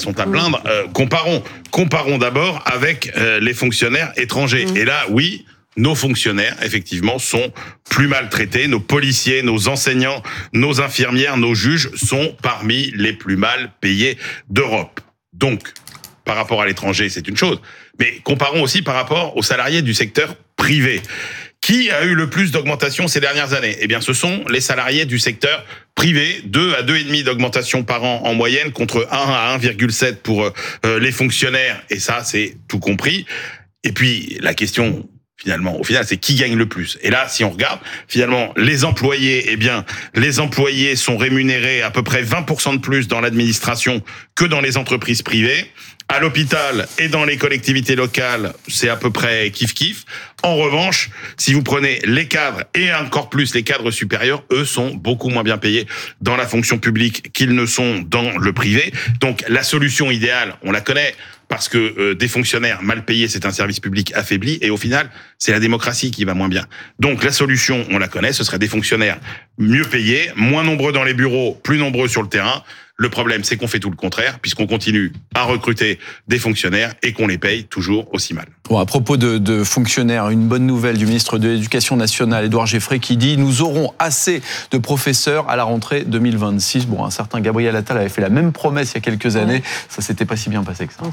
sont à plaindre. Comparons d'abord avec les fonctionnaires étrangers. Et là, oui, nos fonctionnaires, effectivement, sont plus maltraités. Nos policiers, nos enseignants, nos infirmières, nos juges sont parmi les plus mal payés d'Europe. Donc, par rapport à l'étranger, c'est une chose. Mais comparons aussi par rapport aux salariés du secteur privé. Qui a eu le plus d'augmentation ces dernières années ? Eh bien, ce sont les salariés du secteur privé, 2 à 2,5 d'augmentation par an en moyenne, contre 1 à 1,7 pour les fonctionnaires. Et ça, c'est tout compris. Et puis, la question, au final, c'est qui gagne le plus. Et là, si on regarde, finalement, les employés, les employés sont rémunérés à peu près 20% de plus dans l'administration que dans les entreprises privées. À l'hôpital et dans les collectivités locales, c'est à peu près kiff-kiff. En revanche, si vous prenez les cadres et encore plus les cadres supérieurs, eux sont beaucoup moins bien payés dans la fonction publique qu'ils ne sont dans le privé. Donc la solution idéale, on la connaît, parce que des fonctionnaires mal payés, c'est un service public affaibli, et au final, c'est la démocratie qui va moins bien. Donc la solution, on la connaît, ce serait des fonctionnaires mieux payés, moins nombreux dans les bureaux, plus nombreux sur le terrain. Le problème, c'est qu'on fait tout le contraire, puisqu'on continue à recruter des fonctionnaires et qu'on les paye toujours aussi mal. Bon, à propos de fonctionnaires, une bonne nouvelle du ministre de l'Éducation nationale, Édouard Geoffrey, qui dit « Nous aurons assez de professeurs à la rentrée 2026 ». Bon, un certain Gabriel Attal avait fait la même promesse il y a quelques années. Ça s'était pas si bien passé que ça.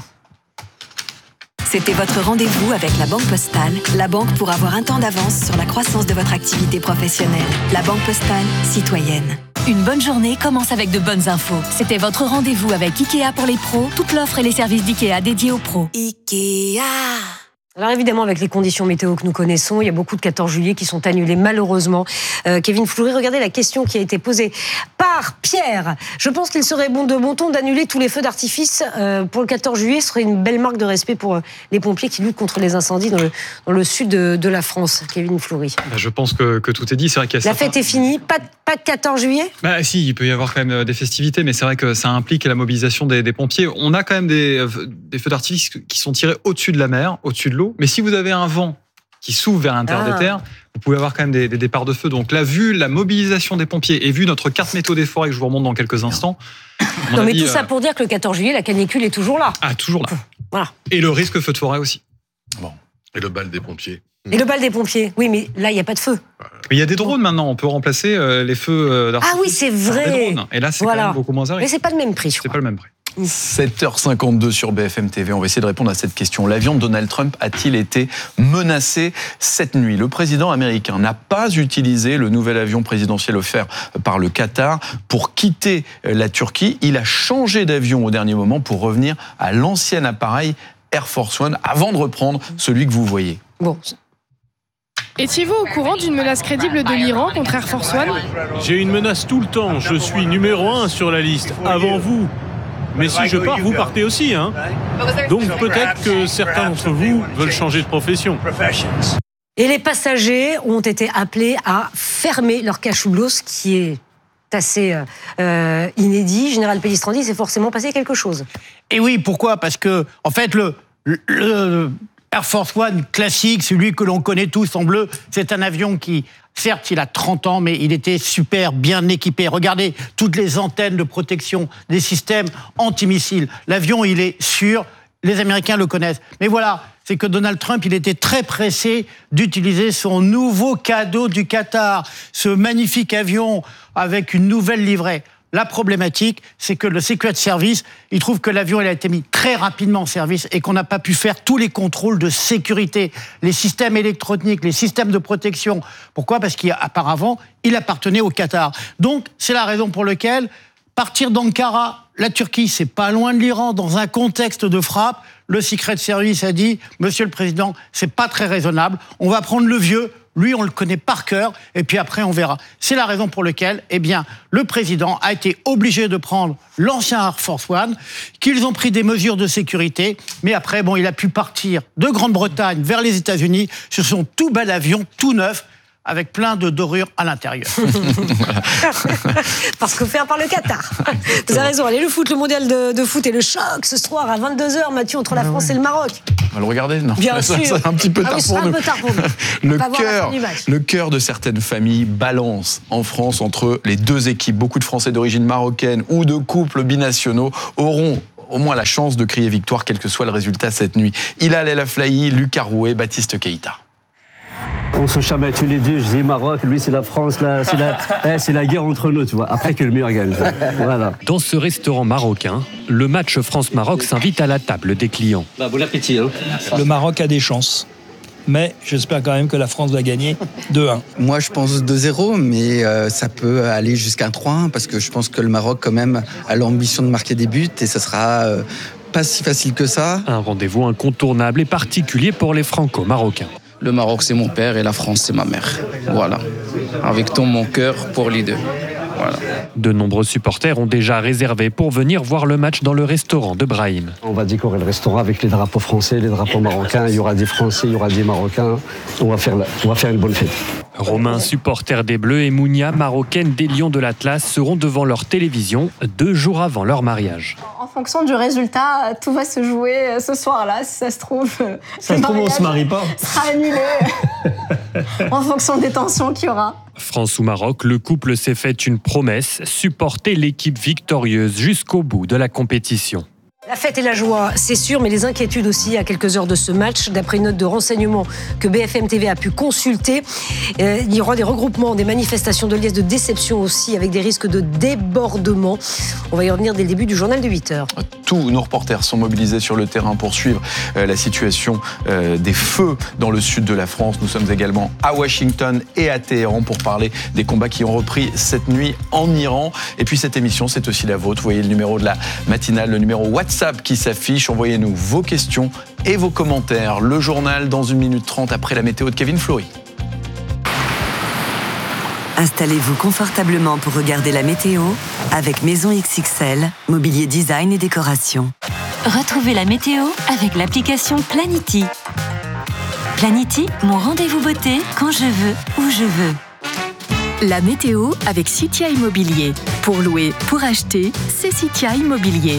C'était votre rendez-vous avec la Banque Postale. La banque pour avoir un temps d'avance sur la croissance de votre activité professionnelle. La Banque Postale, citoyenne. Une bonne journée commence avec de bonnes infos. C'était votre rendez-vous avec Ikea pour les pros. Toute l'offre et les services d'Ikea dédiés aux pros. Ikea. Alors évidemment, avec les conditions météo que nous connaissons, il y a beaucoup de 14 juillet qui sont annulés malheureusement. Kevin Fleury, regardez la question qui a été posée par Pierre. Je pense qu'il serait de bon ton d'annuler tous les feux d'artifice pour le 14 juillet. Ce serait une belle marque de respect pour les pompiers qui luttent contre les incendies dans le sud de la France. Kevin Fleury. Je pense que tout est dit. C'est vrai qu'il y a fête est finie, pas de 14 juillet ? Si, il peut y avoir quand même des festivités, mais c'est vrai que ça implique la mobilisation des pompiers. On a quand même des feux d'artifice qui sont tirés au-dessus de la mer, au-dessus de l'eau. Mais si vous avez un vent qui s'ouvre vers l'intérieur des terres, vous pouvez avoir quand même des départs de feu. Donc là, vu la mobilisation des pompiers et vu notre carte météo des forêts que je vous remonte dans quelques instants... mais tout ça pour dire que le 14 juillet, la canicule est toujours là. Ah, toujours là. Voilà. Et le risque feu de forêt aussi. Bon. Et le bal des pompiers. Et le bal des pompiers, oui, mais là, il n'y a pas de feu. Mais il y a des drones maintenant, on peut remplacer les feux d'artifice. Ah oui, c'est vrai. Des drones. Et là, c'est quand même beaucoup moins risque. Mais c'est pas le même prix, je crois. C'est pas le même prix. 7h52 sur BFM TV. On va essayer de répondre à cette question. L'avion de Donald Trump a-t-il été menacé cette nuit ? Le président américain n'a pas utilisé le nouvel avion présidentiel offert par le Qatar pour quitter la Turquie. Il a changé d'avion au dernier moment pour revenir à l'ancien appareil Air Force One avant de reprendre celui que vous voyez. Bon. Étiez-vous au courant d'une menace crédible de l'Iran contre Air Force One ? J'ai une menace tout le temps. Je suis numéro 1 sur la liste, avant vous. Mais si je pars, vous partez aussi, hein. Donc peut-être que certains d'entre vous veulent changer de profession. Et les passagers ont été appelés à fermer leur cachoublos, ce qui est assez inédit. Général Pellistrandi, c'est forcément passé quelque chose. Et oui, pourquoi ? Parce que, en fait, le Air Force One classique, celui que l'on connaît tous en bleu, c'est un avion qui... Certes, il a 30 ans, mais il était super bien équipé. Regardez toutes les antennes de protection, des systèmes antimissiles. L'avion, il est sûr, les Américains le connaissent. Mais voilà, c'est que Donald Trump, il était très pressé d'utiliser son nouveau cadeau du Qatar, ce magnifique avion avec une nouvelle livrée. La problématique, c'est que le Secret Service, il trouve que l'avion il a été mis très rapidement en service et qu'on n'a pas pu faire tous les contrôles de sécurité, les systèmes électroniques, les systèmes de protection. Pourquoi ? Parce qu'auparavant, il appartenait au Qatar. Donc, c'est la raison pour laquelle partir d'Ankara, la Turquie, c'est pas loin de l'Iran, dans un contexte de frappe, le Secret Service a dit « Monsieur le Président, c'est pas très raisonnable, on va prendre le vieux ». Lui, on le connaît par cœur, et puis après, on verra. C'est la raison pour laquelle, le président a été obligé de prendre l'ancien Air Force One, qu'ils ont pris des mesures de sécurité, mais après, il a pu partir de Grande-Bretagne vers les États-Unis sur son tout bel avion, tout neuf, avec plein de dorures à l'intérieur. Parce qu'offert par le Qatar. Vous avez raison. Allez, le foot, le mondial de foot et le choc ce soir à 22h, Mathieu, entre la France et le Maroc. On va le regarder, non ? Bien sûr. C'est un petit peu tard pour nous. Le cœur de certaines familles balance en France entre les deux équipes. Beaucoup de Français d'origine marocaine ou de couples binationaux auront au moins la chance de crier victoire, quel que soit le résultat cette nuit. Hilal El Aflahi, Lucas Rouet, Baptiste Keïta. On se chamaille tous les deux, je dis Maroc, lui c'est la France, là, c'est la guerre entre nous, tu vois. Après que le meilleur gagne. Voilà. Dans ce restaurant marocain, le match France-Maroc s'invite à la table des clients. Bon appétit. Hein. Le Maroc a des chances. Mais j'espère quand même que la France va gagner 2-1. Moi, je pense 2-0, mais ça peut aller jusqu'à 3-1, parce que je pense que le Maroc, quand même, a l'ambition de marquer des buts, et ça sera pas si facile que ça. Un rendez-vous incontournable et particulier pour les Franco-Marocains. Le Maroc, c'est mon père, et la France, c'est ma mère. Voilà. Avec tout mon cœur pour les deux. Voilà. De nombreux supporters ont déjà réservé pour venir voir le match dans le restaurant de Brahim. On va décorer le restaurant avec les drapeaux français, les drapeaux marocains. Il y aura des Français, il y aura des Marocains. On va faire une bonne fête. Romain, supporter des Bleus, et Mounia, marocaine des Lions de l'Atlas, seront devant leur télévision 2 jours avant leur mariage. En fonction du résultat, tout va se jouer ce soir-là. Si ça se trouve, on se marie pas. Sera annulé en fonction des tensions qu'il y aura. France ou Maroc, le couple s'est fait une promesse, supporter l'équipe victorieuse jusqu'au bout de la compétition. La fête et la joie, c'est sûr, mais les inquiétudes aussi à quelques heures de ce match. D'après une note de renseignement que BFM TV a pu consulter, il y aura des regroupements, des manifestations de liesse, de déception aussi, avec des risques de débordement. On va y revenir dès le début du journal de 8h. Tous nos reporters sont mobilisés sur le terrain pour suivre la situation des feux dans le sud de la France. Nous sommes également à Washington et à Téhéran pour parler des combats qui ont repris cette nuit en Iran. Et puis cette émission, c'est aussi la vôtre. Vous voyez le numéro de la matinale, le numéro WhatsApp qui s'affiche. Envoyez-nous vos questions et vos commentaires. Le journal dans 1 minute 30 après la météo de Kevin Fleury. Installez-vous confortablement pour regarder la météo avec Maison XXL, mobilier design et décoration. Retrouvez la météo avec l'application Planity. Planity, mon rendez-vous beauté quand je veux, où je veux. La météo avec Citia Immobilier. Pour louer, pour acheter, c'est Citia Immobilier.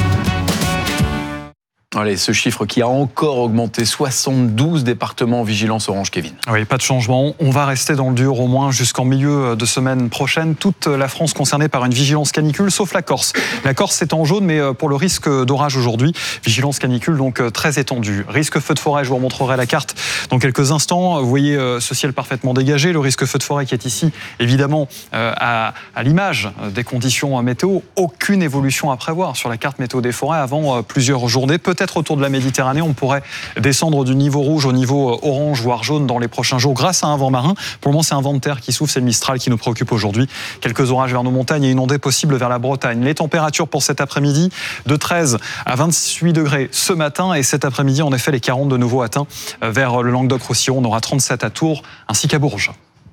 Allez, ce chiffre qui a encore augmenté, 72 départements en vigilance orange, Kevin. Oui, pas de changement. On va rester dans le dur au moins jusqu'en milieu de semaine prochaine. Toute la France concernée par une vigilance canicule, sauf la Corse. La Corse est en jaune, mais pour le risque d'orage aujourd'hui. Vigilance canicule donc très étendue. Risque feu de forêt, je vous remontrerai la carte dans quelques instants. Vous voyez ce ciel parfaitement dégagé. Le risque feu de forêt qui est ici, évidemment, à l'image des conditions météo. Aucune évolution à prévoir sur la carte météo des forêts avant plusieurs journées. Peut-être autour de la Méditerranée, on pourrait descendre du niveau rouge au niveau orange, voire jaune dans les prochains jours grâce à un vent marin. Pour le moment, c'est un vent de terre qui souffle, c'est le Mistral qui nous préoccupe aujourd'hui. Quelques orages vers nos montagnes et une ondée possible vers la Bretagne. Les températures pour cet après-midi, de 13 à 28 degrés ce matin, et cet après-midi, en effet, les 40 de nouveau atteints vers le Languedoc-Roussillon. On aura 37 à Tours ainsi qu'à Bourges.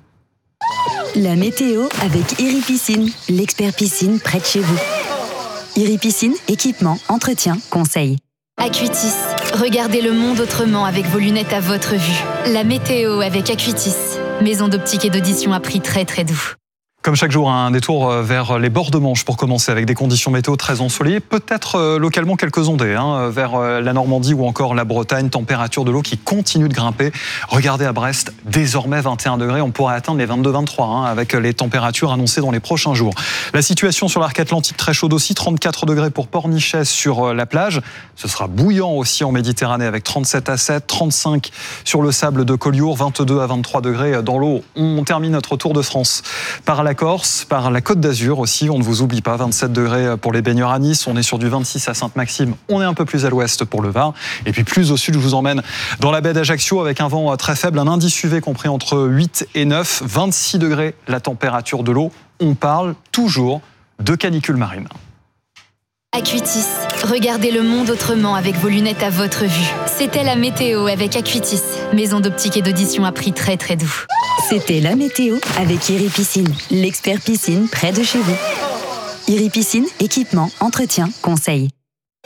La météo avec Iri Piscine, l'expert piscine près de chez vous. Iri Piscine, équipement, entretien, conseil. Acuitis, regardez le monde autrement avec vos lunettes à votre vue. La météo avec Acuitis, maison d'optique et d'audition à prix très très doux. Comme chaque jour, un détour vers les bords de Manche pour commencer avec des conditions météo très ensoleillées, peut-être localement quelques ondées vers la Normandie ou encore la Bretagne, température de l'eau qui continue de grimper. Regardez à Brest, désormais 21 degrés, on pourrait atteindre les 22-23 avec les températures annoncées dans les prochains jours. La situation sur l'arc atlantique très chaude aussi, 34 degrés pour Pornichet sur la plage. Ce sera bouillant aussi en Méditerranée avec 37 à 7, 35 sur le sable de Collioure, 22 à 23 degrés dans l'eau. On termine notre tour de France par la Corse, par la Côte d'Azur aussi, on ne vous oublie pas, 27 degrés pour les baigneurs à Nice, on est sur du 26 à Sainte-Maxime, on est un peu plus à l'ouest pour le Var, et puis plus au sud, je vous emmène dans la baie d'Ajaccio avec un vent très faible, un indice UV compris entre 8 et 9, 26 degrés la température de l'eau, on parle toujours de canicule marine. Acuitis, regardez le monde autrement avec vos lunettes à votre vue. C'était la météo avec Acuitis, maison d'optique et d'audition à prix très très doux. C'était la météo avec Iri Piscine, l'expert piscine près de chez vous. Iri Piscine, équipement, entretien, conseil.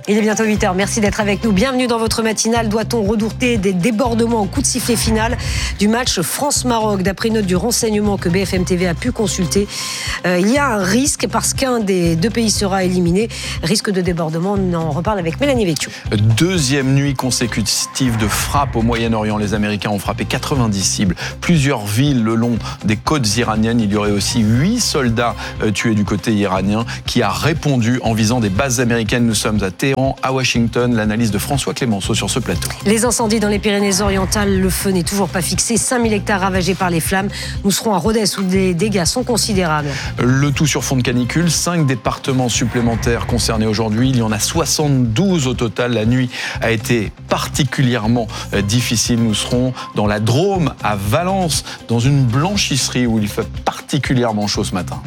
Il est bientôt 8h, merci d'être avec nous. Bienvenue dans votre matinale. Doit-on redouter des débordements au coup de sifflet final du match France-Maroc? D'après une note du renseignement que BFM TV a pu consulter, il y a un risque parce qu'un des deux pays sera éliminé. Risque de débordement, on en reparle avec Mélanie Vecchio. Deuxième nuit consécutive de frappe au Moyen-Orient. Les Américains ont frappé 90 cibles. Plusieurs villes le long des côtes iraniennes. Il y aurait aussi 8 soldats tués du côté iranien qui a répondu en visant des bases américaines. Nous sommes à Téhéran, à Washington. L'analyse de François Clémenceau sur ce plateau. Les incendies dans les Pyrénées-Orientales, le feu n'est toujours pas fixé. 5000 hectares ravagés par les flammes. Nous serons à Rodez où les dégâts sont considérables. Le tout sur fond de canicule. 5 départements supplémentaires concernés aujourd'hui. Il y en a 72 au total. La nuit a été particulièrement difficile. Nous serons dans la Drôme, à Valence, dans une blanchisserie où il fait particulièrement chaud ce matin.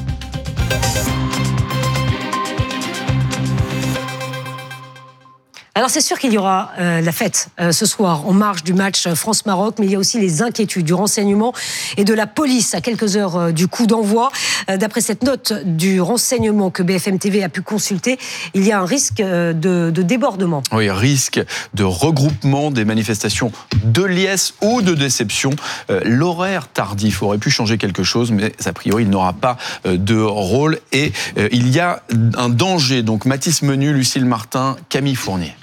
Alors c'est sûr qu'il y aura la fête ce soir en marge du match France-Maroc, mais il y a aussi les inquiétudes du renseignement et de la police à quelques heures du coup d'envoi. D'après cette note du renseignement que BFM TV a pu consulter, il y a un risque de débordement. Oui, risque de regroupement des manifestations de liesse ou de déception. L'horaire tardif aurait pu changer quelque chose, mais a priori il n'aura pas de rôle et il y a un danger. Donc Mathis Menu, Lucille Martin, Camille Fournier.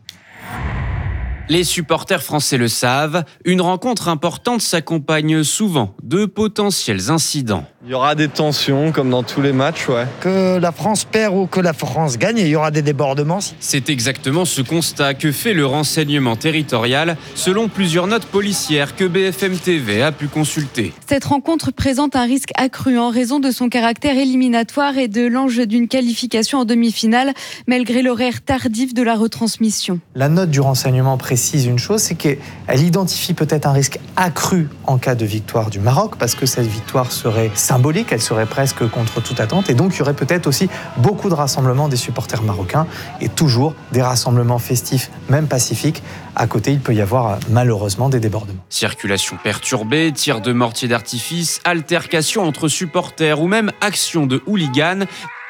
Les supporters français le savent, une rencontre importante s'accompagne souvent de potentiels incidents. Il y aura des tensions comme dans tous les matchs, ouais. Que la France perd ou que la France gagne, il y aura des débordements. C'est exactement ce constat que fait le renseignement territorial, selon plusieurs notes policières que BFM TV a pu consulter. Cette rencontre présente un risque accru en raison de son caractère éliminatoire et de l'enjeu d'une qualification en demi-finale, malgré l'horaire tardif de la retransmission. La note du renseignement précise une chose, c'est qu'elle identifie peut-être un risque accru en cas de victoire du Maroc, parce que cette victoire serait symbolique, elle serait presque contre toute attente, et donc il y aurait peut-être aussi beaucoup de rassemblements des supporters marocains, et toujours des rassemblements festifs, même pacifiques. À côté, il peut y avoir malheureusement des débordements. Circulation perturbée, tirs de mortier d'artifice, altercations entre supporters ou même actions de hooligans.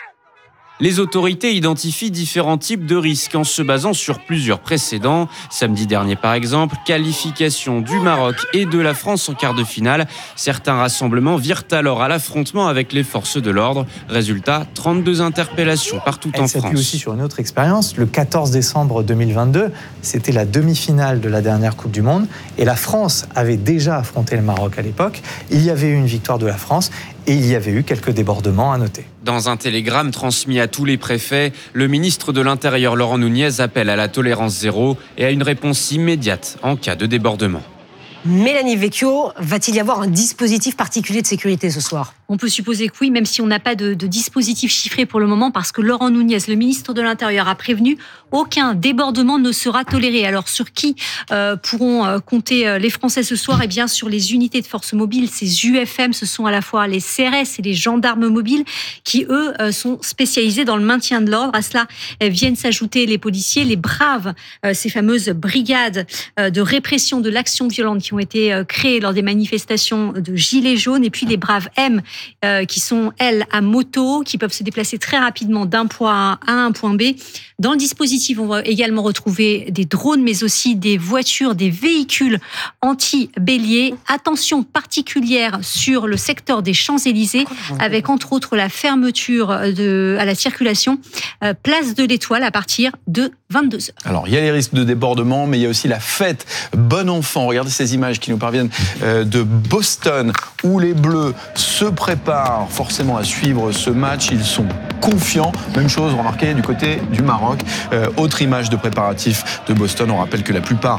Les autorités identifient différents types de risques en se basant sur plusieurs précédents. Samedi dernier par exemple, qualification du Maroc et de la France en quart de finale. Certains rassemblements virent alors à l'affrontement avec les forces de l'ordre. Résultat, 32 interpellations partout en France. Elle s'appuie aussi sur une autre expérience. Le 14 décembre 2022, c'était la demi-finale de la dernière Coupe du Monde et la France avait déjà affronté le Maroc à l'époque. Il y avait eu une victoire de la France et il y avait eu quelques débordements à noter. Dans un télégramme transmis à tous les préfets, le ministre de l'Intérieur Laurent Nunez appelle à la tolérance zéro et à une réponse immédiate en cas de débordement. Mélanie Vecchio, va-t-il y avoir un dispositif particulier de sécurité ce soir ? On peut supposer que oui, même si on n'a pas de dispositif chiffré pour le moment, parce que Laurent Nunez, le ministre de l'Intérieur, a prévenu aucun débordement ne sera toléré. Alors sur qui pourront compter les Français ce soir ? Eh bien sur les unités de force mobile, ces UFM, ce sont à la fois les CRS et les gendarmes mobiles qui, eux, sont spécialisés dans le maintien de l'ordre. À cela viennent s'ajouter les policiers, les braves, ces fameuses brigades de répression de l'action violente qui ont été créées lors des manifestations de Gilets jaunes, et puis les braves M qui sont, elles, à moto, qui peuvent se déplacer très rapidement d'un point A à un point B. Dans le dispositif, on va également retrouver des drones, mais aussi des voitures, des véhicules anti-béliers. Attention particulière sur le secteur des Champs-Élysées, avec entre autres la fermeture à la circulation, place de l'Étoile à partir de 22h. Alors, il y a les risques de débordement, mais il y a aussi la fête Bon Enfant. Regardez ces images qui nous parviennent de Boston, où les Bleus se préparent forcément à suivre ce match. Ils sont confiants. Même chose remarquée du côté du Maroc. Autre image de préparatifs de Boston. On rappelle que la plupart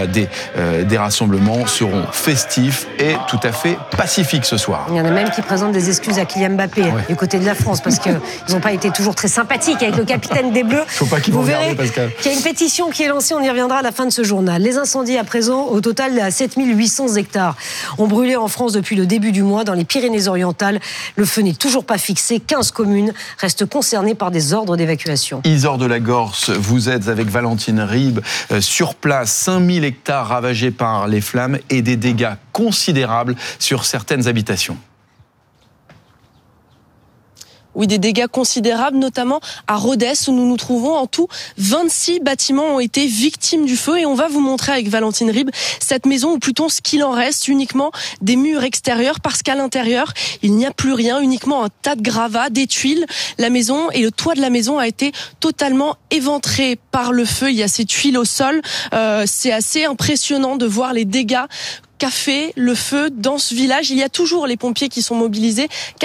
des rassemblements seront festifs et tout à fait pacifiques ce soir. Il y en a même qui présentent des excuses à Kylian Mbappé du côté de la France, parce qu'ils n'ont pas été toujours très sympathiques avec le capitaine des Bleus. Faut pas qu'ils Vous verrez qu'il y a une pétition qui est lancée, on y reviendra à la fin de ce journal. Les incendies à présent, au total, à 7800 hectares ont brûlé en France depuis le début du mois dans les Pyrénées-Orientales. Le feu n'est toujours pas fixé. 15 communes restent concernées par des ordres d'évacuation. Isor de la Gorse, vous êtes avec Valentine Ribes sur place. 5000 hectares ravagés par les flammes et des dégâts considérables sur certaines habitations. Oui, des dégâts considérables, notamment à Rhodes où nous nous trouvons. En tout, 26 bâtiments ont été victimes du feu et on va vous montrer avec Valentine Ribes cette maison, ou plutôt ce qu'il en reste, uniquement des murs extérieurs, parce qu'à l'intérieur, il n'y a plus rien, uniquement un tas de gravats, des tuiles. La maison et le toit de la maison a été totalement éventré par le feu. Il y a ces tuiles au sol. C'est assez impressionnant de voir les dégâts qu'a fait le feu dans ce village. Il y a toujours les pompiers qui sont mobilisés,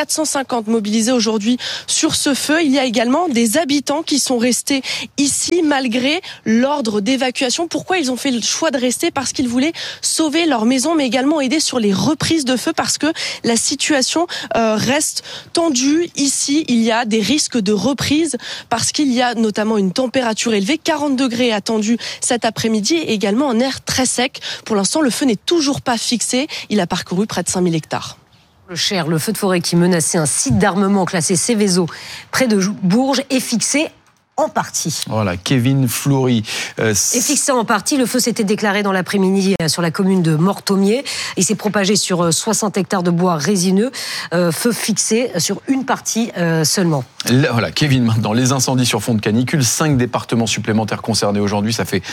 450 mobilisés aujourd'hui sur ce feu. Il y a également des habitants qui sont restés ici malgré l'ordre d'évacuation. Pourquoi ils ont fait le choix de rester? Parce qu'ils voulaient sauver leur maison, mais également aider sur les reprises de feu, parce que la situation reste tendue. Ici, il y a des risques de reprise parce qu'il y a notamment une température élevée, 40 degrés attendus cet après-midi, et également un air très sec. Pour l'instant, le feu n'est toujours pas fixé. Il a parcouru près de 5000 hectares. Le Cher, le feu de forêt qui menaçait un site d'armement classé Céveso près de Bourges est fixé en partie. Voilà, Kevin Fleury. Et fixé en partie, le feu s'était déclaré dans l'après-midi sur la commune de Mortomier. Il s'est propagé sur 60 hectares de bois résineux. Feu fixé sur une partie seulement. Voilà, Kevin, maintenant, les incendies sur fond de canicule, 5 départements supplémentaires concernés aujourd'hui, ça fait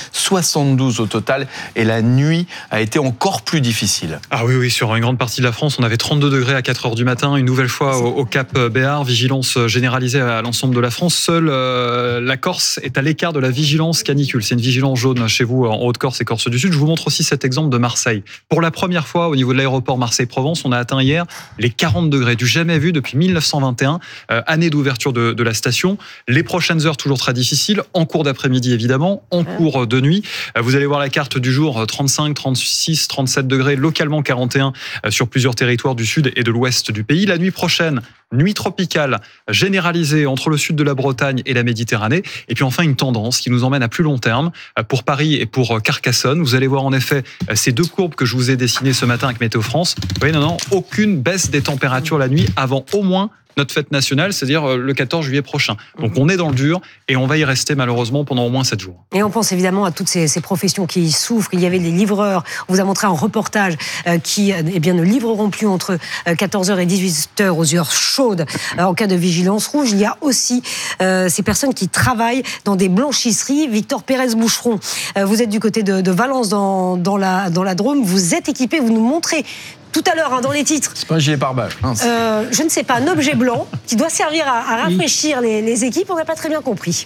72 au total, et la nuit a été encore plus difficile. Ah oui, sur une grande partie de la France, on avait 32 degrés à 4 heures du matin, une nouvelle fois au Cap Béar, vigilance généralisée à l'ensemble de la France. Seule la Corse est à l'écart de la vigilance canicule. C'est une vigilance jaune chez vous en Haute-Corse et Corse du Sud. Je vous montre aussi cet exemple de Marseille. Pour la première fois, au niveau de l'aéroport Marseille-Provence, on a atteint hier les 40 degrés, du jamais vu depuis 1921, année d'ouverture de la station. Les prochaines heures, toujours très difficiles, en cours d'après-midi évidemment, en cours de nuit. Vous allez voir la carte du jour, 35, 36, 37 degrés, localement 41 sur plusieurs territoires du sud et de l'ouest du pays. La nuit prochaine, nuit tropicale généralisée entre le sud de la Bretagne et la Méditerranée. Et puis enfin, une tendance qui nous emmène à plus long terme pour Paris et pour Carcassonne. Vous allez voir en effet ces deux courbes que je vous ai dessinées ce matin avec Météo France. Vous voyez, non, aucune baisse des températures la nuit avant au moins notre fête nationale, c'est-à-dire le 14 juillet prochain. Donc on est dans le dur et on va y rester malheureusement pendant au moins 7 jours. Et on pense évidemment à toutes ces professions qui souffrent. Il y avait des livreurs, on vous a montré un reportage qui ne livreront plus entre 14h et 18h aux heures chaudes en cas de vigilance rouge. Il y a aussi ces personnes qui travaillent dans des blanchisseries. Victor Pérez-Boucheron, vous êtes du côté de Valence dans la Drôme. Vous êtes équipé, vous nous montrez tout à l'heure, dans les titres. C'est pas un gilet pare-balles. Je ne sais pas, un objet blanc qui doit servir à rafraîchir les équipes. On n'a pas très bien compris.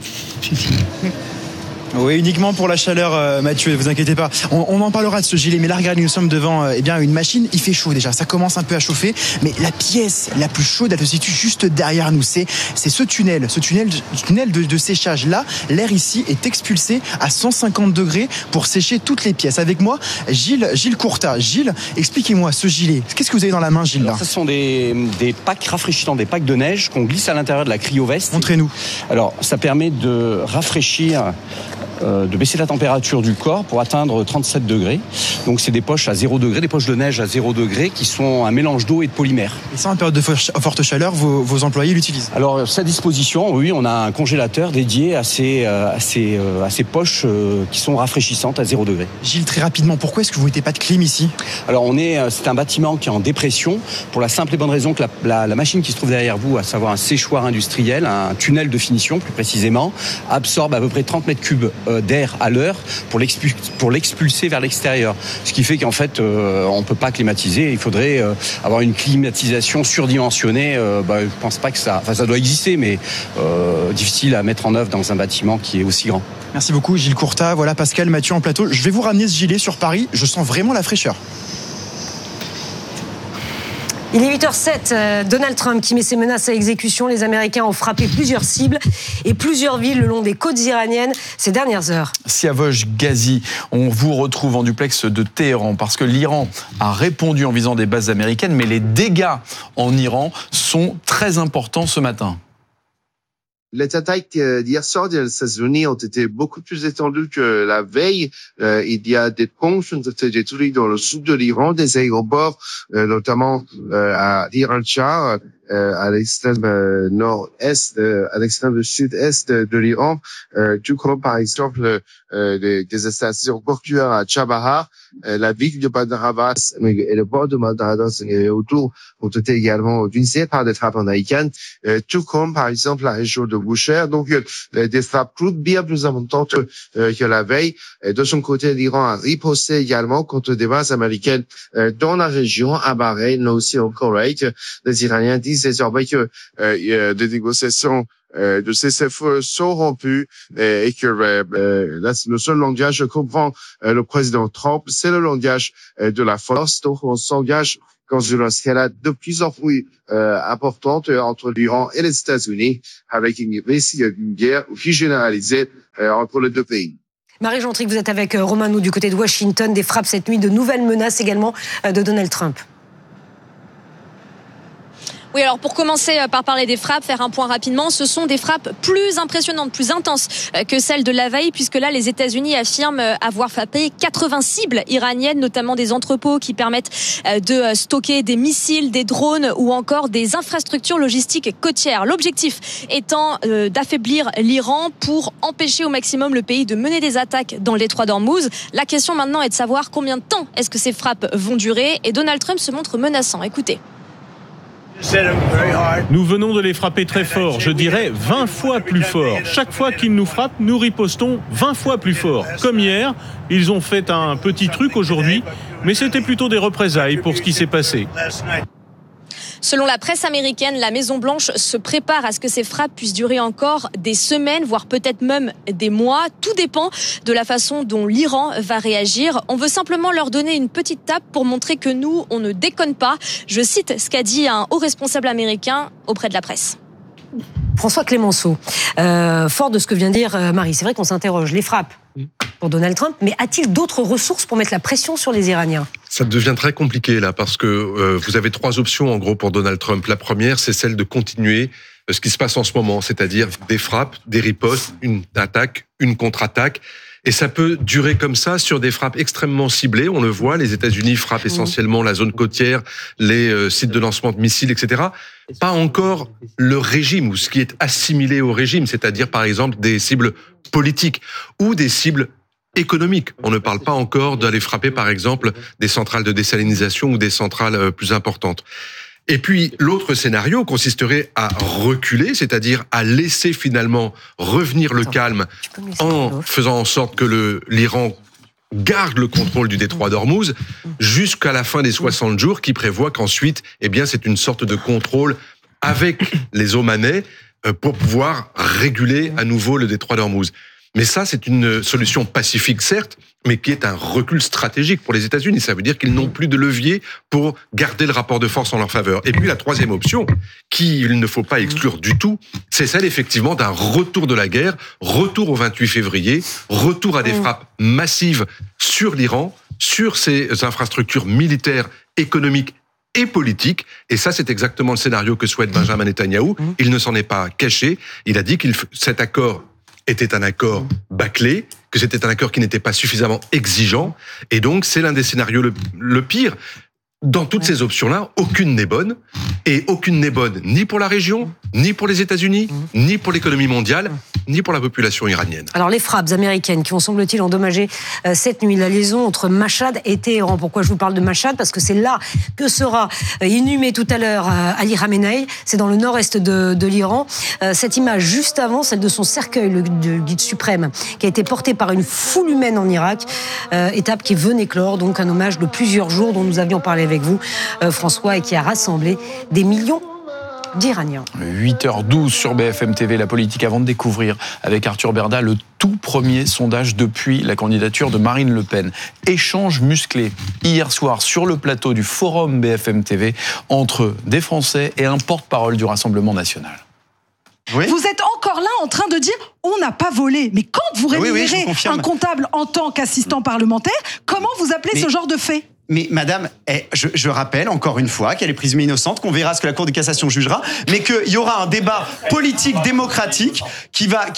Oui, uniquement pour la chaleur, Mathieu, ne vous inquiétez pas. On en parlera de ce gilet, mais là, regardez, nous sommes devant une machine. Il fait chaud déjà, ça commence un peu à chauffer, mais la pièce la plus chaude, elle se situe juste derrière nous. C'est ce tunnel de séchage. Là, l'air ici est expulsé à 150 degrés pour sécher toutes les pièces. Avec moi, Gilles Courtat. Gilles, expliquez-moi ce gilet. Qu'est-ce que vous avez dans la main, Gilles, là ? Alors, ce sont des packs rafraîchissants, des packs de neige qu'on glisse à l'intérieur de la cryo-veste. Montrez-nous. Alors, ça permet de rafraîchir, de baisser la température du corps pour atteindre 37 degrés. Donc c'est des poches à 0 degré, des poches de neige à 0 degré qui sont un mélange d'eau et de polymère. Et ça, en période de forte chaleur, vos employés l'utilisent ? Alors, sa disposition, oui, on a un congélateur dédié à ces poches qui sont rafraîchissantes à 0 degré. Gilles, très rapidement, pourquoi est-ce que vous mettez pas de clim ici ? Alors, c'est un bâtiment qui est en dépression pour la simple et bonne raison que la machine qui se trouve derrière vous, à savoir un séchoir industriel, un tunnel de finition plus précisément, absorbe à peu près 30 mètres cubes d'air à l'heure pour l'expulser vers l'extérieur. Ce qui fait qu'en fait, on ne peut pas climatiser. Il faudrait avoir une climatisation surdimensionnée. Je pense pas que ça doit exister, mais difficile à mettre en œuvre dans un bâtiment qui est aussi grand. Merci beaucoup, Gilles Courtat. Voilà, Pascal, Mathieu en plateau. Je vais vous ramener ce gilet sur Paris. Je sens vraiment la fraîcheur. Il est 8h07, Donald Trump qui met ses menaces à exécution. Les Américains ont frappé plusieurs cibles et plusieurs villes le long des côtes iraniennes ces dernières heures. Siavosh Ghazi, on vous retrouve en duplex de Téhéran parce que l'Iran a répondu en visant des bases américaines, mais les dégâts en Iran sont très importants ce matin. Les attaques d'hier soir des États-Unis ont été beaucoup plus étendues que la veille. Il y a des ponts qui ont été détruits dans le sud de l'Iran, des aéroports, notamment à Iran-Shah, à l'extrême nord-est, à l'extrême sud-est de l'Iran, tout comme par exemple des stations portuaires à Chabahar, la ville de Bandar Abbas et le port de Bandar Abbas et autour ont été également visés par des frappes américaines, tout comme par exemple la région de Boucher. Donc des frappes bien plus importantes que la veille. Et de son côté, l'Iran a riposté également contre des bases américaines dans la région, à Bahreïn, mais aussi au Koweït. Les Iraniens disent désormais que des négociations de cessez-le-feu sont rompues et que le seul langage que comprend le président Trump, c'est le langage de la force. Donc on s'engage dans une escalade de plus en plus importante entre l'Iran et les États-Unis, avec une guerre généralisée entre les deux pays. Marie Gentric, vous êtes avec Romain Nou du côté de Washington. Des frappes cette nuit, de nouvelles menaces également de Donald Trump. Oui, alors pour commencer par parler des frappes, faire un point rapidement, ce sont des frappes plus impressionnantes, plus intenses que celles de la veille, puisque là, les États-Unis affirment avoir frappé 80 cibles iraniennes, notamment des entrepôts qui permettent de stocker des missiles, des drones ou encore des infrastructures logistiques côtières. L'objectif étant d'affaiblir l'Iran pour empêcher au maximum le pays de mener des attaques dans le détroit d'Ormuz. La question maintenant est de savoir combien de temps est-ce que ces frappes vont durer, et Donald Trump se montre menaçant. Écoutez. Nous venons de les frapper très fort, je dirais 20 fois plus fort. Chaque fois qu'ils nous frappent, nous ripostons 20 fois plus fort. Comme hier, ils ont fait un petit truc aujourd'hui, mais c'était plutôt des représailles pour ce qui s'est passé. Selon la presse américaine, la Maison-Blanche se prépare à ce que ces frappes puissent durer encore des semaines, voire peut-être même des mois. Tout dépend de la façon dont l'Iran va réagir. On veut simplement leur donner une petite tape pour montrer que nous, on ne déconne pas. Je cite ce qu'a dit un haut responsable américain auprès de la presse. François Clémenceau, fort de ce que vient de dire Marie, c'est vrai qu'on s'interroge. Les frappes pour Donald Trump, mais a-t-il d'autres ressources pour mettre la pression sur les Iraniens ? Ça devient très compliqué là, parce que vous avez trois options en gros pour Donald Trump. La première, c'est celle de continuer ce qui se passe en ce moment, c'est-à-dire des frappes, des ripostes, une attaque, une contre-attaque. Et ça peut durer comme ça sur des frappes extrêmement ciblées. On le voit, les États-Unis frappent essentiellement la zone côtière, les sites de lancement de missiles, etc. Pas encore le régime ou ce qui est assimilé au régime, c'est-à-dire par exemple des cibles politiques ou des cibles économiques. On ne parle pas encore d'aller frapper par exemple des centrales de désalinisation ou des centrales plus importantes. Et puis, l'autre scénario consisterait à reculer, c'est-à-dire à laisser finalement revenir le calme en faisant en sorte que l'Iran garde le contrôle du détroit d'Ormuz jusqu'à la fin des 60 jours, qui prévoit qu'ensuite, eh bien, c'est une sorte de contrôle avec les Omanais pour pouvoir réguler à nouveau le détroit d'Ormuz. Mais ça, c'est une solution pacifique, certes, mais qui est un recul stratégique pour les États-Unis. Ça veut dire qu'ils n'ont plus de levier pour garder le rapport de force en leur faveur. Et puis la troisième option, qu'il ne faut pas exclure du tout, c'est celle effectivement d'un retour de la guerre, retour au 28 février, retour à des frappes massives sur l'Iran, sur ses infrastructures militaires, économiques et politiques. Et ça, c'est exactement le scénario que souhaite Benjamin Netanyahou. Il ne s'en est pas caché. Il a dit que cet accord était un accord bâclé, que c'était un accord qui n'était pas suffisamment exigeant, et donc c'est l'un des scénarios le pire. Dans toutes ces options-là, aucune n'est bonne, et aucune n'est bonne ni pour la région, ni pour les États-Unis, ni pour l'économie mondiale, ni pour la population iranienne. Alors les frappes américaines qui ont, semble-t-il, endommagé cette nuit la liaison entre Machhad et Téhéran. Pourquoi je vous parle de Machhad ? Parce que c'est là que sera inhumé tout à l'heure Ali Khamenei. C'est dans le nord-est de l'Iran. Cette image juste avant, celle de son cercueil, le guide suprême, qui a été porté par une foule humaine en Irak. Étape qui venait clore, donc un hommage de plusieurs jours dont nous avions parlé avec vous, François, et qui a rassemblé des millions d'Iraniens. 8h12 sur BFM TV, la politique, avant de découvrir avec Arthur Berda le tout premier sondage depuis la candidature de Marine Le Pen. Échange musclé hier soir sur le plateau du forum BFM TV entre des Français et un porte-parole du Rassemblement national. Oui. Vous êtes encore là en train de dire on n'a pas volé. Mais quand vous rémunérez un comptable en tant qu'assistant parlementaire, comment vous appelez ce genre de fait ? Mais madame, je rappelle encore une fois qu'elle est présumée innocente, qu'on verra ce que la Cour de cassation jugera, mais qu'il y aura un débat politique démocratique qui va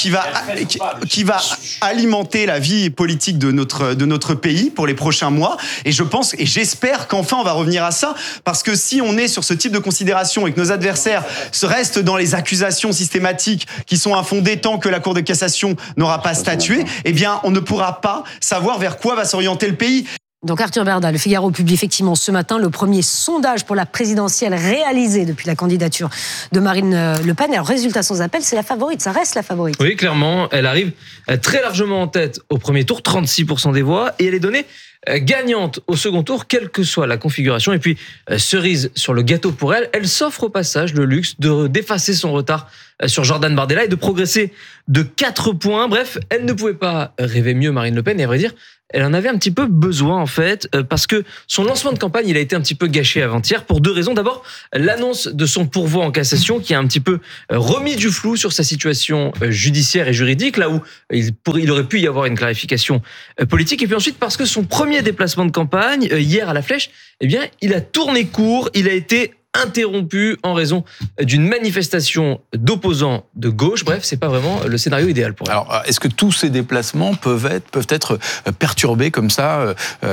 alimenter la vie politique de notre pays pour les prochains mois. Et je pense et j'espère qu'enfin on va revenir à ça, parce que si on est sur ce type de considération et que nos adversaires restent dans les accusations systématiques qui sont infondées tant que la Cour de cassation n'aura pas statué, eh bien on ne pourra pas savoir vers quoi va s'orienter le pays. Donc Arthur Berda, Le Figaro publie effectivement ce matin le premier sondage pour la présidentielle réalisé depuis la candidature de Marine Le Pen. Alors résultat sans appel, c'est la favorite, ça reste la favorite. Oui, clairement, elle arrive très largement en tête au premier tour, 36% des voix, et elle est donnée gagnante au second tour, quelle que soit la configuration. Et puis, cerise sur le gâteau pour elle, elle s'offre au passage le luxe d'effacer son retard sur Jordan Bardella et de progresser de 4 points. Bref, elle ne pouvait pas rêver mieux, Marine Le Pen, et à vrai dire, elle en avait un petit peu besoin en fait, parce que son lancement de campagne, il a été un petit peu gâché avant-hier pour 2 raisons. D'abord, l'annonce de son pourvoi en cassation qui a un petit peu remis du flou sur sa situation judiciaire et juridique, là où il aurait pu y avoir une clarification politique. Et puis ensuite, parce que son premier déplacement de campagne, hier à la Flèche, eh bien, il a tourné court, il a été interrompu en raison d'une manifestation d'opposants de gauche. Bref, c'est pas vraiment le scénario idéal pour elle. Alors, est-ce que tous ces déplacements peuvent être perturbés comme ça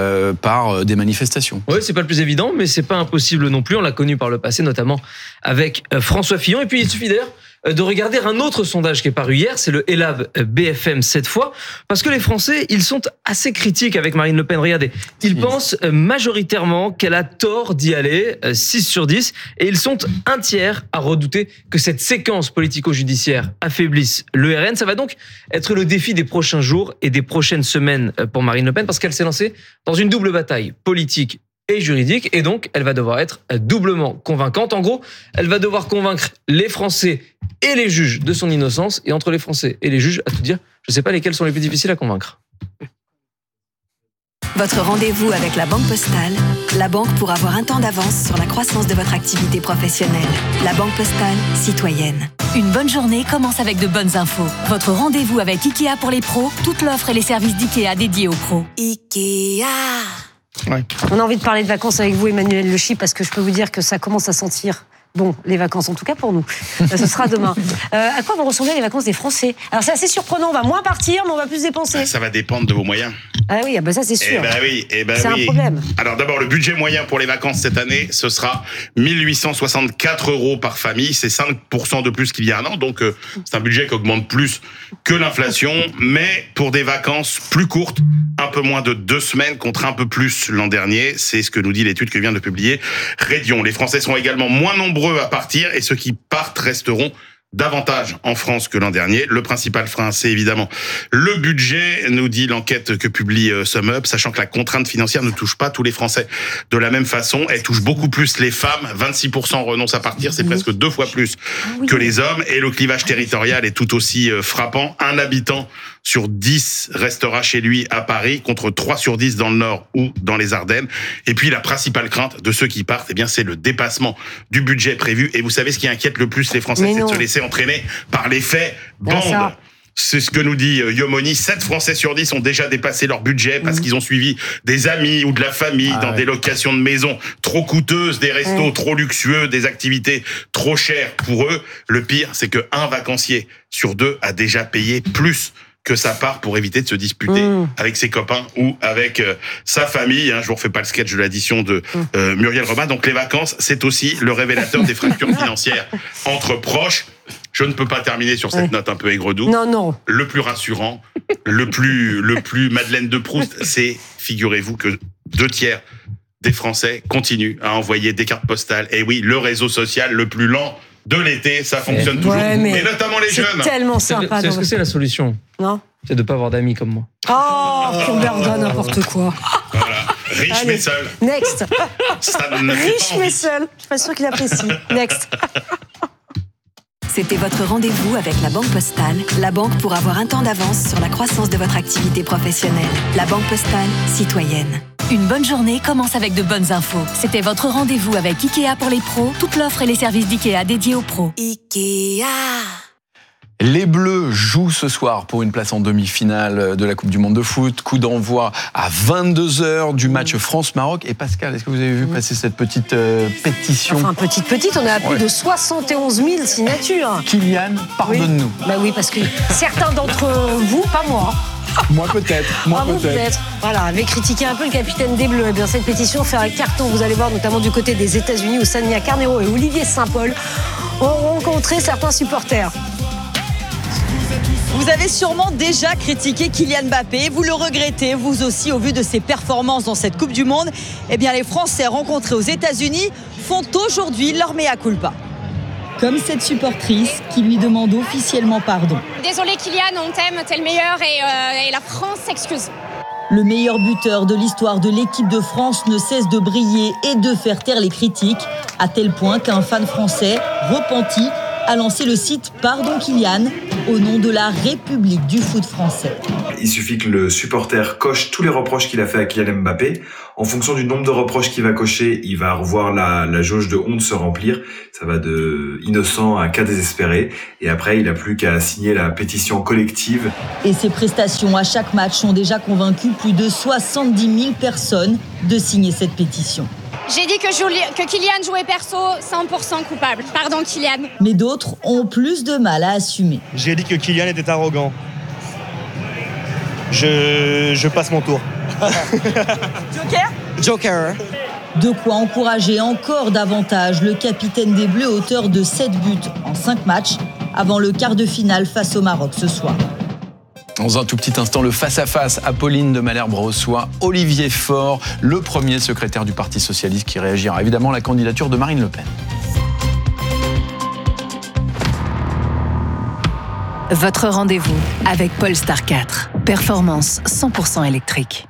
par des manifestations ? Oui, c'est pas le plus évident, mais c'est pas impossible non plus. On l'a connu par le passé, notamment avec François Fillon. Et puis, il suffit d'ailleurs de regarder un autre sondage qui est paru hier, c'est le Elab BFM cette fois, parce que les Français, ils sont assez critiques avec Marine Le Pen. Regardez, ils pensent majoritairement qu'elle a tort d'y aller, 6 sur 10, et ils sont un tiers à redouter que cette séquence politico-judiciaire affaiblisse le RN. Ça va donc être le défi des prochains jours et des prochaines semaines pour Marine Le Pen, parce qu'elle s'est lancée dans une double bataille politique et juridique, et donc elle va devoir être doublement convaincante. En gros, elle va devoir convaincre les Français et les juges de son innocence, et entre les Français et les juges, à tout dire, je ne sais pas lesquels sont les plus difficiles à convaincre. Votre rendez-vous avec la Banque Postale, la banque pour avoir un temps d'avance sur la croissance de votre activité professionnelle. La Banque Postale, citoyenne. Une bonne journée commence avec de bonnes infos. Votre rendez-vous avec Ikea pour les pros, toute l'offre et les services d'Ikea dédiés aux pros. Ikea. Ouais. On a envie de parler de vacances avec vous, Emmanuel Le Chypre, parce que je peux vous dire que ça commence à sentir bon les vacances, en tout cas pour nous. Ce sera demain. À quoi vont ressembler les vacances des Français ? Alors c'est assez surprenant, on va moins partir, mais on va plus dépenser. Ça va dépendre de vos moyens. Ah oui, ça c'est sûr. C'est un problème. Alors d'abord, le budget moyen pour les vacances cette année, ce sera 1864 € par famille. C'est 5% de plus qu'il y a un an. Donc c'est un budget qui augmente plus que l'inflation, mais pour des vacances plus courtes, un peu moins de 2 semaines contre un peu plus l'an dernier. C'est ce que nous dit l'étude que vient de publier Rédion. Les Français sont également moins nombreux à partir, et ceux qui partent resteront davantage en France que l'an dernier. Le principal frein, c'est évidemment le budget, nous dit l'enquête que publie SumUp, sachant que la contrainte financière ne touche pas tous les Français de la même façon. Elle touche beaucoup plus les femmes. 26% renoncent à partir, c'est presque 2 fois plus que les hommes. Et le clivage territorial est tout aussi frappant. Un habitant sur 10 restera chez lui à Paris, contre 3 sur 10 dans le Nord ou dans les Ardennes. Et puis la principale crainte de ceux qui partent, eh bien, c'est le dépassement du budget prévu. Et vous savez ce qui inquiète le plus les Français, c'est de se laisser entraîner par l'effet bande. C'est ce que nous dit Yomoni. 7 Français sur 10 ont déjà dépassé leur budget parce qu'ils ont suivi des amis ou de la famille dans des locations de maisons trop coûteuses, des restos trop luxueux, des activités trop chères pour eux. Le pire, c'est que 1 vacancier sur 2 a déjà payé plus que sa part pour éviter de se disputer avec ses copains ou avec sa famille. Je vous refais pas le sketch de l'addition de Muriel Robin. Donc les vacances, c'est aussi le révélateur des fractures financières entre proches. Je ne peux pas terminer sur cette note un peu aigre-doux. Non. Le plus rassurant, le plus Madeleine de Proust, c'est, figurez-vous, que 2 tiers des Français continuent à envoyer des cartes postales. Et oui, le réseau social le plus lent de l'été, ça fonctionne toujours. Mais notamment les jeunes. C'est tellement sympa. Est-ce que c'est la solution ? Non. C'est de ne pas avoir d'amis comme moi. Oh, Berda, n'importe quoi. Voilà. Riche mais seul. Next. Riche mais seul. Je suis pas sûre qu'il apprécie. Next. C'était votre rendez-vous avec la Banque Postale, la banque pour avoir un temps d'avance sur la croissance de votre activité professionnelle. La Banque Postale, citoyenne. Une bonne journée commence avec de bonnes infos. C'était votre rendez-vous avec Ikea pour les pros, toute l'offre et les services d'Ikea dédiés aux pros. Ikea. Les Bleus jouent ce soir pour une place en demi-finale de la Coupe du Monde de foot. Coup d'envoi à 22h du match France-Maroc. Et Pascal, est-ce que vous avez vu passer cette petite pétition ? Enfin, petite, on est à plus de 71 000 signatures. Kylian, pardonne-nous. Oui. Bah oui, parce que certains d'entre vous, pas moi. Moi peut-être. Peut-être. Voilà, avait critiqué un peu le capitaine des Bleus. Eh bien, cette pétition fait un carton. Vous allez voir, notamment du côté des États-Unis, où Sania Carneiro et Olivier Saint-Paul ont rencontré certains supporters. Vous avez sûrement déjà critiqué Kylian Mbappé, vous le regrettez, vous aussi, au vu de ses performances dans cette Coupe du Monde. Eh bien, les Français rencontrés aux États-Unis font aujourd'hui leur mea culpa. Comme cette supportrice qui lui demande officiellement pardon. Désolé Kylian, on t'aime, t'es le meilleur et la France s'excuse. Le meilleur buteur de l'histoire de l'équipe de France ne cesse de briller et de faire taire les critiques, à tel point qu'un fan français, repenti, a lancé le site Pardon Kylian au nom de la République du foot français. Il suffit que le supporter coche tous les reproches qu'il a fait à Kylian Mbappé. En fonction du nombre de reproches qu'il va cocher, il va revoir la jauge de honte se remplir. Ça va de innocent à cas désespéré. Et après, il n'a plus qu'à signer la pétition collective. Et ses prestations à chaque match ont déjà convaincu plus de 70 000 personnes de signer cette pétition. J'ai dit que Kylian jouait perso, 100% coupable. Pardon Kylian. Mais d'autres ont plus de mal à assumer. J'ai dit que Kylian était arrogant. Je passe mon tour. Joker. De quoi encourager encore davantage le capitaine des Bleus, auteur de 7 buts en 5 matchs, avant le quart de finale face au Maroc ce soir. Dans un tout petit instant, le face-à-face, Apolline de Malherbe reçoit Olivier Faure, le premier secrétaire du Parti Socialiste qui réagira évidemment à la candidature de Marine Le Pen. Votre rendez-vous avec Polestar 4. Performance 100% électrique.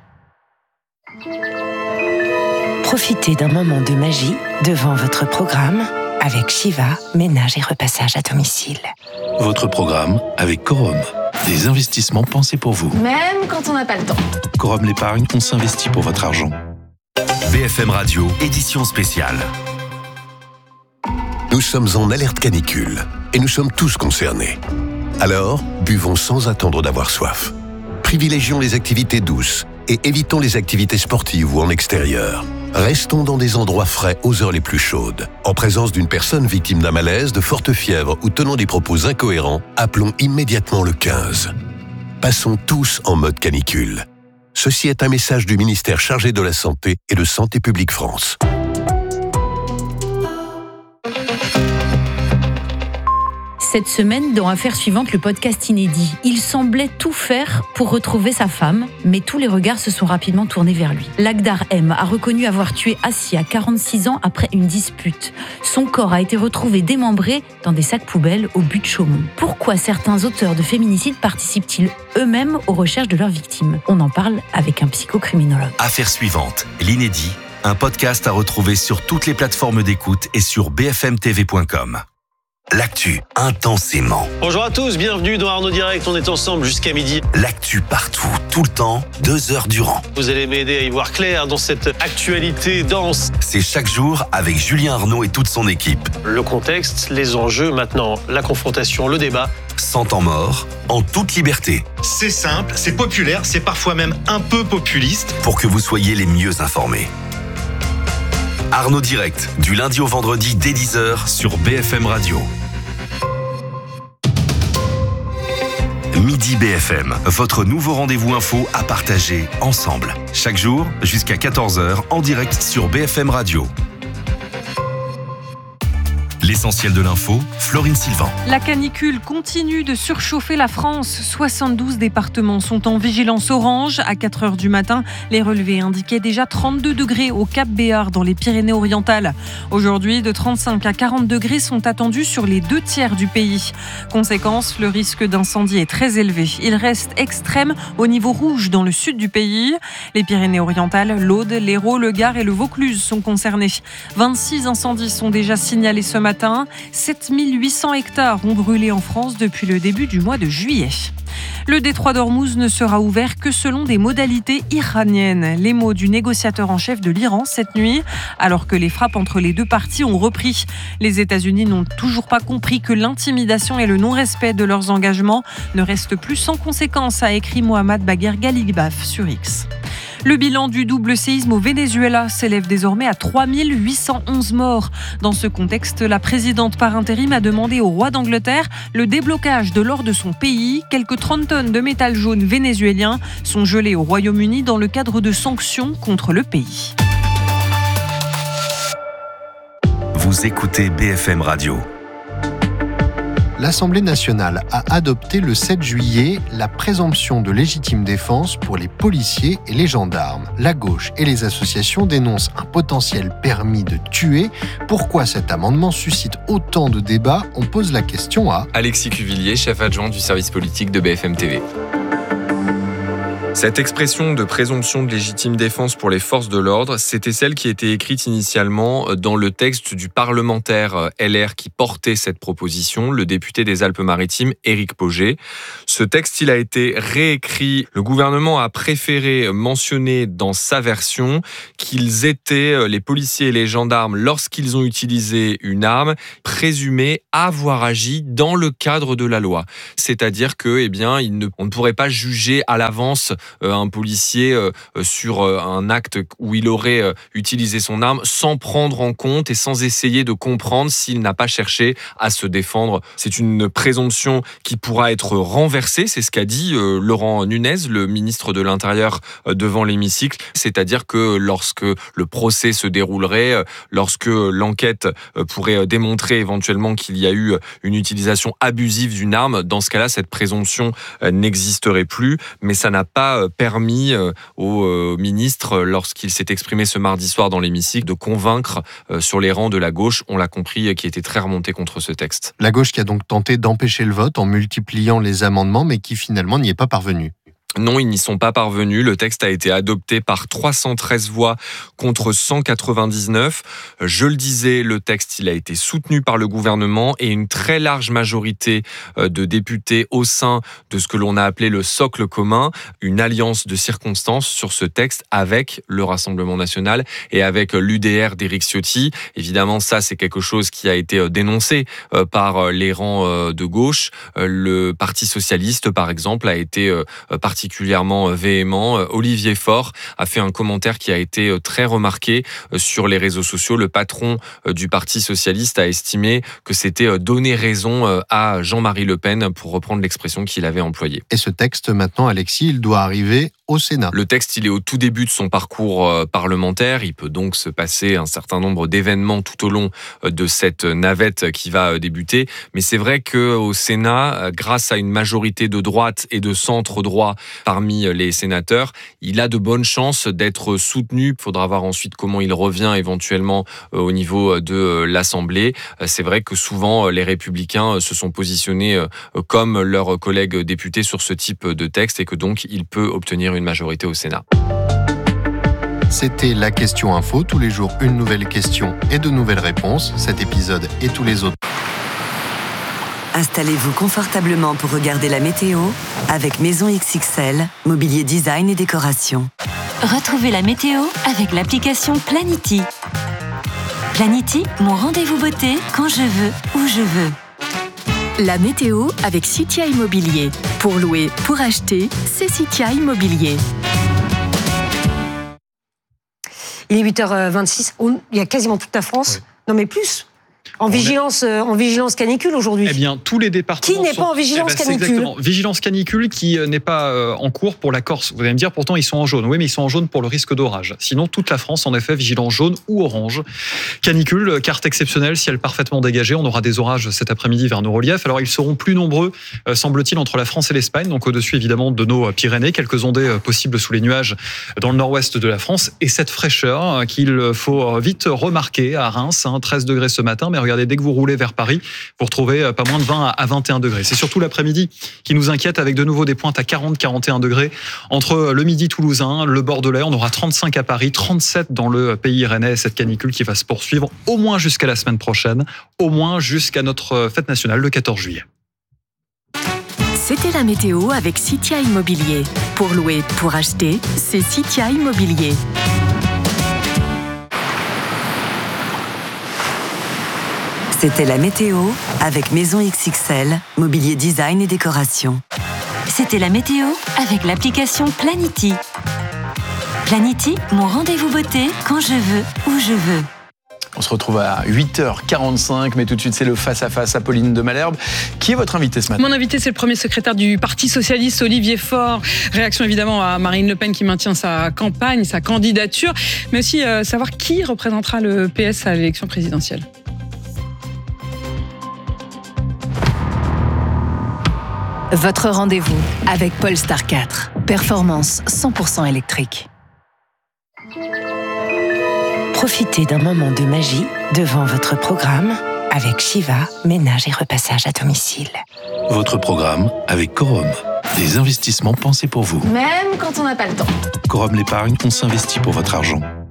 Profitez d'un moment de magie devant votre programme avec Shiva, ménage et repassage à domicile. Votre programme avec Corum. Des investissements pensés pour vous. Même quand on n'a pas le temps. Corum l'épargne, on s'investit pour votre argent. BFM Radio, édition spéciale. Nous sommes en alerte canicule et nous sommes tous concernés. Alors, buvons sans attendre d'avoir soif. Privilégions les activités douces et évitons les activités sportives ou en extérieur. Restons dans des endroits frais aux heures les plus chaudes. En présence d'une personne victime d'un malaise, de forte fièvre ou tenant des propos incohérents, appelons immédiatement le 15. Passons tous en mode canicule. Ceci est un message du ministère chargé de la Santé et de Santé publique France. Cette semaine, dans Affaires suivantes, le podcast inédit. Il semblait tout faire pour retrouver sa femme, mais tous les regards se sont rapidement tournés vers lui. Lagdar M a reconnu avoir tué Assia, 46 ans, après une dispute. Son corps a été retrouvé démembré dans des sacs poubelles au but de Chaumont. Pourquoi certains auteurs de féminicides participent-ils eux-mêmes aux recherches de leurs victimes ? On en parle avec un psychocriminologue. Affaires suivantes, l'inédit, un podcast à retrouver sur toutes les plateformes d'écoute et sur bfmtv.com. L'actu intensément. Bonjour à tous, bienvenue dans Arnaud Direct, on est ensemble jusqu'à midi. L'actu partout, tout le temps, 2 heures durant. Vous allez m'aider à y voir clair dans cette actualité dense. C'est chaque jour avec Julien Arnaud et toute son équipe. Le contexte, les enjeux, maintenant la confrontation, le débat. Sans temps mort, en toute liberté. C'est simple, c'est populaire, c'est parfois même un peu populiste. Pour que vous soyez les mieux informés. Arnaud Direct, du lundi au vendredi dès 10h sur BFM Radio. Midi BFM, votre nouveau rendez-vous info à partager ensemble. Chaque jour, jusqu'à 14h, en direct sur BFM Radio. L'essentiel de l'info, Florine Sylvain. La canicule continue de surchauffer la France. 72 départements sont en vigilance orange. À 4h du matin, les relevés indiquaient déjà 32 degrés au Cap Béar dans les Pyrénées-Orientales. Aujourd'hui, de 35 à 40 degrés sont attendus sur les 2 tiers du pays. Conséquence, le risque d'incendie est très élevé. Il reste extrême au niveau rouge dans le sud du pays. Les Pyrénées-Orientales, l'Aude, l'Hérault, le Gard et le Vaucluse sont concernés. 26 incendies sont déjà signalés ce matin. 7800 hectares ont brûlé en France depuis le début du mois de juillet. Le détroit d'Ormuz ne sera ouvert que selon des modalités iraniennes. Les mots du négociateur en chef de l'Iran cette nuit, alors que les frappes entre les deux parties ont repris. Les États-Unis n'ont toujours pas compris que l'intimidation et le non-respect de leurs engagements ne restent plus sans conséquence, a écrit Mohamed Bagher Ghalibaf sur X. Le bilan du double séisme au Venezuela s'élève désormais à 3811 morts. Dans ce contexte, la présidente par intérim a demandé au roi d'Angleterre le déblocage de l'or de son pays. Quelques 30 tonnes de métal jaune vénézuélien sont gelées au Royaume-Uni dans le cadre de sanctions contre le pays. Vous écoutez BFM Radio. L'Assemblée nationale a adopté le 7 juillet la présomption de légitime défense pour les policiers et les gendarmes. La gauche et les associations dénoncent un potentiel permis de tuer. Pourquoi cet amendement suscite autant de débats ? On pose la question à Alexis Cuvillier, chef adjoint du service politique de BFM TV. Cette expression de présomption de légitime défense pour les forces de l'ordre, c'était celle qui était écrite initialement dans le texte du parlementaire LR qui portait cette proposition, le député des Alpes-Maritimes, Éric Pauget. Ce texte, il a été réécrit. Le gouvernement a préféré mentionner dans sa version qu'ils étaient, les policiers et les gendarmes, lorsqu'ils ont utilisé une arme, présumés avoir agi dans le cadre de la loi. C'est-à-dire que, on ne pourrait pas juger à l'avance un policier sur un acte où il aurait utilisé son arme sans prendre en compte et sans essayer de comprendre s'il n'a pas cherché à se défendre. C'est une présomption qui pourra être renversée, c'est ce qu'a dit Laurent Nunez, le ministre de l'Intérieur, devant l'hémicycle. C'est-à-dire que lorsque le procès se déroulerait, lorsque l'enquête pourrait démontrer éventuellement qu'il y a eu une utilisation abusive d'une arme, dans ce cas-là, cette présomption n'existerait plus, mais ça n'a pas permis au ministre, lorsqu'il s'est exprimé ce mardi soir dans l'hémicycle, de convaincre sur les rangs de la gauche, on l'a compris, qui était très remonté contre ce texte. La gauche qui a donc tenté d'empêcher le vote en multipliant les amendements, mais qui finalement n'y est pas parvenue. Non, ils n'y sont pas parvenus. Le texte a été adopté par 313 voix contre 199. Je le disais, le texte, il a été soutenu par le gouvernement et une très large majorité de députés au sein de ce que l'on a appelé le socle commun, une alliance de circonstances sur ce texte avec le Rassemblement national et avec l'UDR d'Éric Ciotti. Évidemment, ça, c'est quelque chose qui a été dénoncé par les rangs de gauche. Le Parti socialiste, par exemple, a été particulièrement véhément. Olivier Faure a fait un commentaire qui a été très remarqué sur les réseaux sociaux. Le patron du Parti socialiste a estimé que c'était donner raison à Jean-Marie Le Pen, pour reprendre l'expression qu'il avait employée. Et ce texte, maintenant, Alexis, il doit arriver au Sénat. Le texte, il est au tout début de son parcours parlementaire. Il peut donc se passer un certain nombre d'événements tout au long de cette navette qui va débuter. Mais c'est vrai qu'au Sénat, grâce à une majorité de droite et de centre-droit parmi les sénateurs, il a de bonnes chances d'être soutenu. Il faudra voir ensuite comment il revient éventuellement au niveau de l'Assemblée. C'est vrai que souvent, les Républicains se sont positionnés comme leurs collègues députés sur ce type de texte et que donc il peut obtenir une majorité au Sénat. C'était la question info. Tous les jours, une nouvelle question et de nouvelles réponses. Cet épisode et tous les autres. Installez-vous confortablement pour regarder la météo avec Maison XXL, mobilier design et décoration. Retrouvez la météo avec l'application Planity. Planity, mon rendez-vous beauté quand je veux, où je veux. La météo avec Citia Immobilier. Pour louer, pour acheter, c'est Citia Immobilier. Il est 8h26, il y a quasiment toute la France, non mais plus. En vigilance canicule aujourd'hui. Eh bien, tous les départements. Qui n'est pas en vigilance canicule ? Exactement. Vigilance canicule qui n'est pas en cours pour la Corse. Vous allez me dire, pourtant, ils sont en jaune. Oui, mais ils sont en jaune pour le risque d'orage. Sinon, toute la France, en effet, vigilance jaune ou orange. Canicule, carte exceptionnelle, ciel parfaitement dégagé. On aura des orages cet après-midi vers nos reliefs. Alors, ils seront plus nombreux, semble-t-il, entre la France et l'Espagne. Donc, au-dessus, évidemment, de nos Pyrénées. Quelques ondées possibles sous les nuages dans le nord-ouest de la France. Et cette fraîcheur qu'il faut vite remarquer à Reims. 13 degrés ce matin, mais regardez, dès que vous roulez vers Paris, vous retrouvez pas moins de 20 à 21 degrés. C'est surtout l'après-midi qui nous inquiète, avec de nouveau des pointes à 40-41 degrés. Entre le midi toulousain, le Bordelais, on aura 35 à Paris, 37 dans le pays rennais. Cette canicule qui va se poursuivre au moins jusqu'à la semaine prochaine, au moins jusqu'à notre fête nationale le 14 juillet. C'était la météo avec Citia Immobilier. Pour louer, pour acheter, c'est Citia Immobilier. C'était la météo avec Maison XXL, mobilier design et décoration. C'était la météo avec l'application Planity. Planity, mon rendez-vous beauté quand je veux, où je veux. On se retrouve à 8h45, mais tout de suite c'est le face-à-face. Apolline de Malherbe. Qui est votre invité ce matin ? Mon invité, c'est le premier secrétaire du Parti Socialiste, Olivier Faure. Réaction évidemment à Marine Le Pen qui maintient sa campagne, sa candidature, mais aussi savoir qui représentera le PS à l'élection présidentielle. Votre rendez-vous avec Polestar 4. Performance 100% électrique. Profitez d'un moment de magie devant votre programme avec Shiva, ménage et repassage à domicile. Votre programme avec Corum. Des investissements pensés pour vous. Même quand on n'a pas le temps. Corum l'épargne, on s'investit pour votre argent.